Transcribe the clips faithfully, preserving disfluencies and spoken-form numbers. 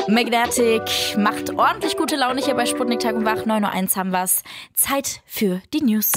Magnetic macht ordentlich gute Laune hier bei Sputnik Tag und Wach. neun Uhr eins haben wir's. Zeit für die News.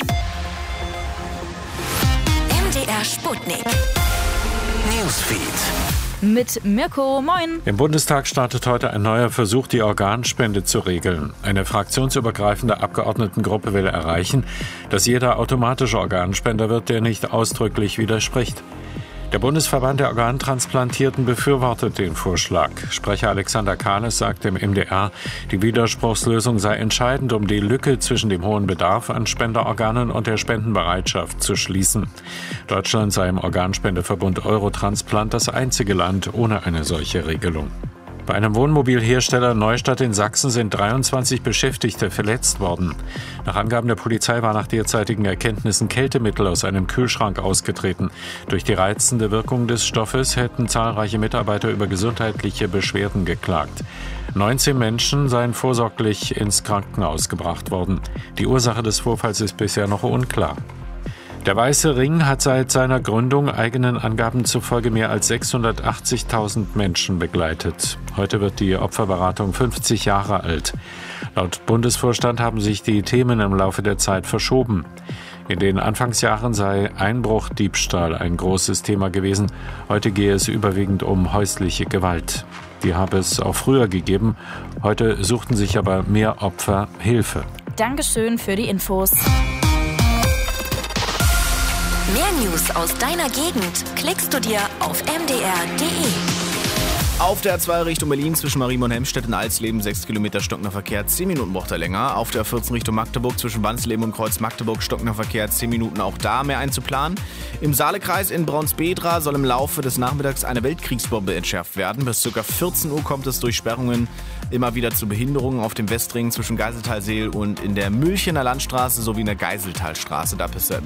M D R Sputnik Newsfeed. Mit Mirko, moin. Im Bundestag startet heute ein neuer Versuch, die Organspende zu regeln. Eine fraktionsübergreifende Abgeordnetengruppe will erreichen, dass jeder automatische Organspender wird, der nicht ausdrücklich widerspricht. Der Bundesverband der Organtransplantierten befürwortet den Vorschlag. Sprecher Alexander Kahles sagte im M D R, die Widerspruchslösung sei entscheidend, um die Lücke zwischen dem hohen Bedarf an Spenderorganen und der Spendenbereitschaft zu schließen. Deutschland sei im Organspendeverbund Eurotransplant das einzige Land ohne eine solche Regelung. Bei einem Wohnmobilhersteller Neustadt in Sachsen sind dreiundzwanzig Beschäftigte verletzt worden. Nach Angaben der Polizei war nach derzeitigen Erkenntnissen Kältemittel aus einem Kühlschrank ausgetreten. Durch die reizende Wirkung des Stoffes hätten zahlreiche Mitarbeiter über gesundheitliche Beschwerden geklagt. neunzehn Menschen seien vorsorglich ins Krankenhaus gebracht worden. Die Ursache des Vorfalls ist bisher noch unklar. Der Weiße Ring hat seit seiner Gründung eigenen Angaben zufolge mehr als sechshundertachtzigtausend Menschen begleitet. Heute wird die Opferberatung fünfzig Jahre alt. Laut Bundesvorstand haben sich die Themen im Laufe der Zeit verschoben. In den Anfangsjahren sei Einbruch, Diebstahl ein großes Thema gewesen. Heute gehe es überwiegend um häusliche Gewalt. Die habe es auch früher gegeben. Heute suchten sich aber mehr Opfer Hilfe. Dankeschön für die Infos. Mehr News aus deiner Gegend klickst du dir auf m d r punkt d e. Auf der A zwei Richtung Berlin zwischen Marienborn und Hemstetten, Alsleben, sechs Kilometer stockender Verkehr, zehn Minuten braucht er länger. Auf der A vierzehn Richtung Magdeburg zwischen Wansleben und Kreuz Magdeburg, stockender Verkehr, zehn Minuten auch da mehr einzuplanen. Im Saalekreis in Braunsbedra soll im Laufe des Nachmittags eine Weltkriegsbombe entschärft werden. Bis ca. vierzehn Uhr kommt es durch Sperrungen immer wieder zu Behinderungen auf dem Westring zwischen Geiseltalseel und in der Mülchener Landstraße sowie in der Geiseltalstraße. Da bist du...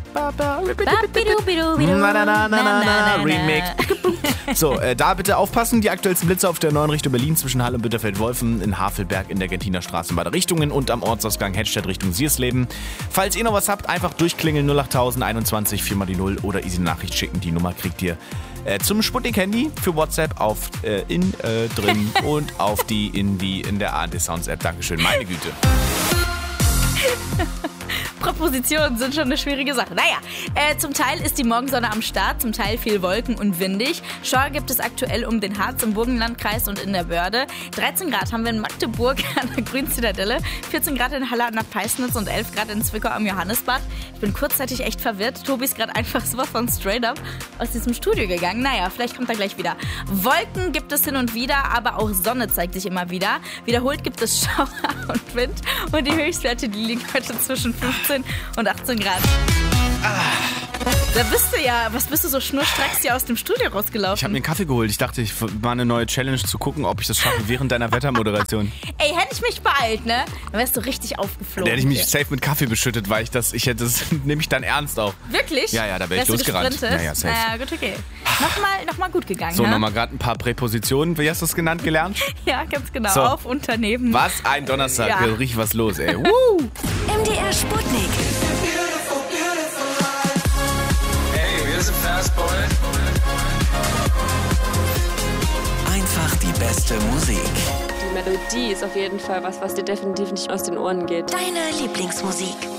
Remake. So, äh, da bitte aufpassen. Die aktuellsten Blitze auf der neuen Richtung Berlin zwischen Halle und Bitterfeld-Wolfen, in Havelberg in der Gentiner Straße in beide Richtungen und am Ortsausgang Hedstedt Richtung Siersleben. Falls ihr noch was habt, einfach durchklingeln null acht null null einundzwanzig viermal die null oder easy Nachricht schicken. Die Nummer kriegt ihr äh, zum Sputnik-Handy für WhatsApp auf äh, in äh, drin und auf die in die in der A R D Sounds App. Dankeschön, meine Güte. Propositionen sind schon eine schwierige Sache. Naja, äh, zum Teil ist die Morgensonne am Start, zum Teil viel Wolken und windig. Schauer gibt es aktuell um den Harz im Burgenlandkreis und in der Börde. dreizehn Grad haben wir in Magdeburg an der Grünzitadelle, vierzehn Grad in Halle an der Peisnitz und elf Grad in Zwickau am Johannisbad. Ich bin kurzzeitig echt verwirrt. Tobi ist gerade einfach sowas von straight up aus diesem Studio gegangen. Naja, vielleicht kommt er gleich wieder. Wolken gibt es hin und wieder, aber auch Sonne zeigt sich immer wieder. Wiederholt gibt es Schauer und Wind und die Höchstwerte, die liegen heute zwischen fünfzehn und achtzehn Grad. Ah. Da bist du ja, was bist du so schnurstracks hier aus dem Studio rausgelaufen? Ich habe mir einen Kaffee geholt. Ich dachte, ich war eine neue Challenge zu gucken, ob ich das schaffe während deiner Wettermoderation. Ey, hätte ich mich beeilt, ne? Dann wärst du richtig aufgeflogen. Da hätte ich mich safe mit Kaffee beschüttet, weil ich das, ich hätte das, nehme ich dann ernst auch. Wirklich? Ja, ja, da wäre ich losgerannt. Ja, ja, safe. Ja, gut, okay. Nochmal, nochmal gut gegangen, So, ne? nochmal gerade ein paar Präpositionen, wie hast du es genannt, gelernt? Ja, ganz genau. So. Auf, Unternehmen. Was ein Donnerstag, Ja. richtig was los, ey. Woo! M D R Sputnik. Einfach die beste Musik. Die Melodie ist auf jeden Fall was, was dir definitiv nicht aus den Ohren geht. Deine Lieblingsmusik.